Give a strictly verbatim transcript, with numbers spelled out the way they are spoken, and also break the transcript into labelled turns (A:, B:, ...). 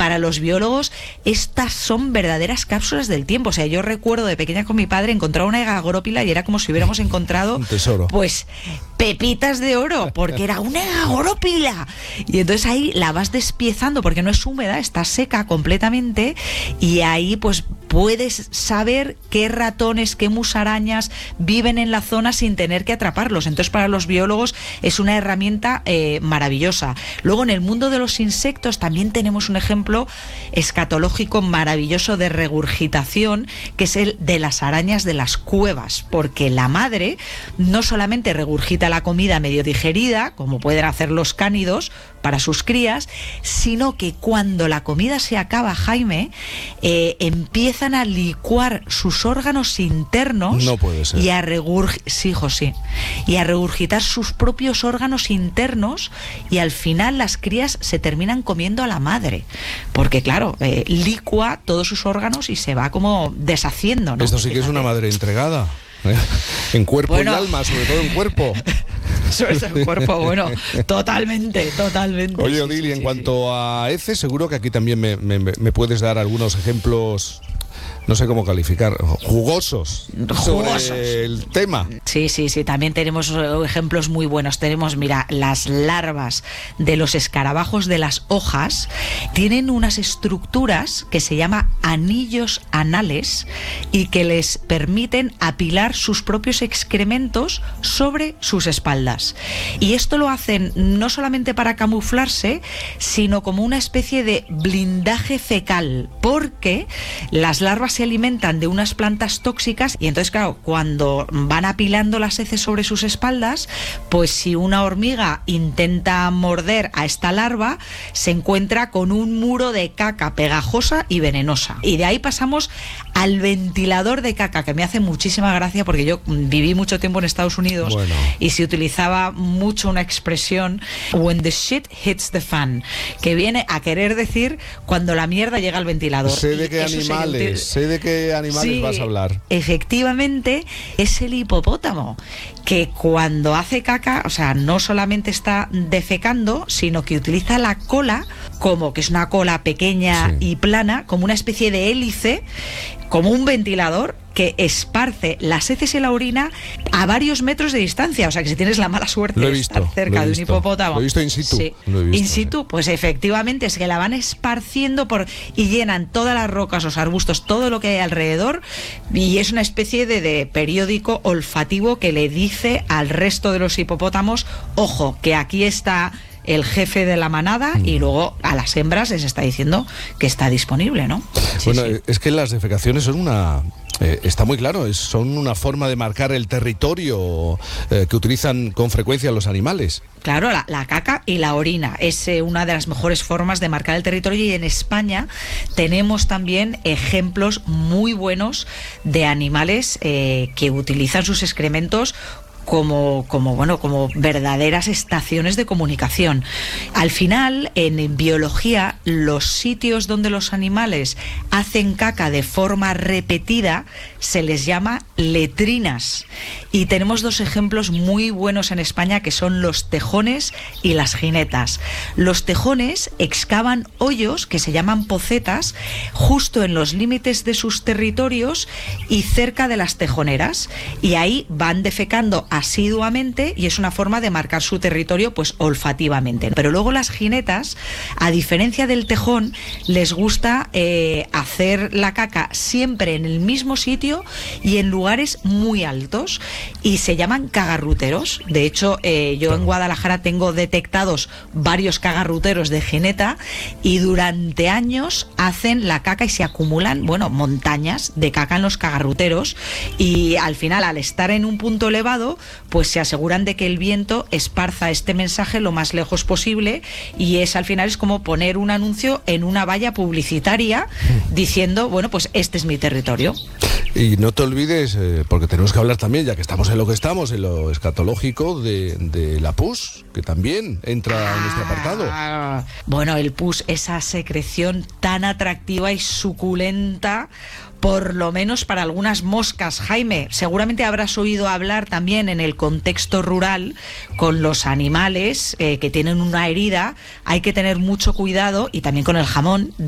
A: para los biólogos estas son verdaderas cápsulas del tiempo. O sea, yo recuerdo de pequeña con mi padre encontrar una egagrópila y era como si hubiéramos encontrado
B: un tesoro.
A: Pues pepitas de oro, porque era una egagrópila. Y entonces ahí la vas despiezando porque no es húmeda, está seca completamente, y ahí pues puedes saber qué ratones, qué musarañas viven en la zona sin tener que atraparlos. Entonces para los biólogos es una herramienta eh, maravillosa. Luego en el mundo de los insectos también tenemos un ejemplo escatológico maravilloso de regurgitación, que es el de las arañas de las cuevas, porque la madre no solamente regurgita la comida medio digerida, como pueden hacer los cánidos para sus crías, sino que cuando la comida se acaba, Jaime, eh, empiezan a licuar sus órganos internos.
B: No puede ser.
A: Y a regurg- sí, José, y a regurgitar sus propios órganos internos, y al final las crías se terminan comiendo a la madre, porque claro, eh, licua todos sus órganos y se va como deshaciendo, ¿no?
B: Esto sí que
A: Fíjate.
B: es una madre entregada, ¿eh? En cuerpo
A: Bueno.
B: y alma, sobre todo en cuerpo.
A: Eso es el cuerpo, bueno, totalmente, totalmente.
B: Oye,
A: sí,
B: Odil,
A: sí,
B: y en
A: sí,
B: cuanto a heces, seguro que aquí también me, me, me puedes dar algunos ejemplos, no sé cómo calificar, jugosos,
A: Jugosos.
B: sobre el tema.
A: Sí, sí, sí, también tenemos ejemplos muy buenos. Tenemos, mira, las larvas de los escarabajos de las hojas tienen unas estructuras que se llama anillos anales y que les permiten apilar sus propios excrementos sobre sus espaldas. Y esto lo hacen no solamente para camuflarse, sino como una especie de blindaje fecal, porque las larvas se alimentan de unas plantas tóxicas y entonces, claro, cuando van apilando las heces sobre sus espaldas, pues si una hormiga intenta morder a esta larva, se encuentra con un muro de caca pegajosa y venenosa. Y de ahí pasamos al ventilador de caca, que me hace muchísima gracia porque yo viví mucho tiempo en Estados Unidos.
B: Bueno.
A: Y se utilizaba mucho una expresión, when the shit hits the fan, que viene a querer decir cuando la mierda llega al ventilador.
B: Sé de
A: Y
B: qué
A: eso se
B: animales,
A: util-
B: sé de qué animales
A: Sí,
B: vas a hablar.
A: efectivamente, es el hipopótamo, que cuando hace caca, o sea, no solamente está defecando, sino que utiliza la cola como, que es una cola pequeña
B: Sí.
A: y plana, como una especie de hélice, como un ventilador que esparce las heces y la orina a varios metros de distancia. O sea, que si tienes la mala suerte
B: Lo he
A: de
B: visto,
A: estar cerca
B: lo he
A: de un
B: visto.
A: hipopótamo.
B: Lo he visto in situ,
A: Sí,
B: lo he visto,
A: in situ, pues efectivamente es que la van esparciendo por y llenan todas las rocas, los arbustos, todo lo que hay alrededor, y es una especie de, de periódico olfativo que le dice al resto de los hipopótamos, ojo, que aquí está el jefe de la manada, y luego a las hembras les está diciendo que está disponible, ¿no? Sí,
B: Bueno,
A: sí.
B: es que las defecaciones son una... eh, está muy claro, es- son una forma de marcar el territorio eh, que utilizan con frecuencia los animales.
A: Claro, la, la caca y la orina es eh, una de las mejores formas de marcar el territorio, y en España tenemos también ejemplos muy buenos de animales eh, que utilizan sus excrementos como, como, bueno, como verdaderas estaciones de comunicación. Al final, en biología, los sitios donde los animales hacen caca de forma repetida se les llama letrinas. Y tenemos dos ejemplos muy buenos en España, que son los tejones y las jinetas. Los tejones excavan hoyos que se llaman pocetas justo en los límites de sus territorios y cerca de las tejoneras, y ahí van defecando asiduamente, y es una forma de marcar su territorio pues olfativamente. Pero luego las jinetas, a diferencia del tejón, les gusta eh, hacer la caca siempre en el mismo sitio y en lugares muy altos, y se llaman cagarruteros. De hecho, eh, yo en Guadalajara tengo detectados varios cagarruteros de jineta, y durante años hacen la caca y se acumulan, bueno, montañas de caca en los cagarruteros, y al final, al estar en un punto elevado, pues se aseguran de que el viento esparza este mensaje lo más lejos posible, y es al final es como poner un anuncio en una valla publicitaria diciendo, bueno, pues este es mi territorio.
B: Y no te olvides, eh, porque tenemos que hablar también, ya que estamos en lo que estamos, en lo escatológico, de, de la pus, que también entra en este apartado.
A: Ah, bueno, el pus, esa secreción tan atractiva y suculenta, por lo menos para algunas moscas. Jaime, seguramente habrás oído hablar también en el contexto rural con los animales eh, que tienen una herida. Hay que tener mucho cuidado, y también con el jamón,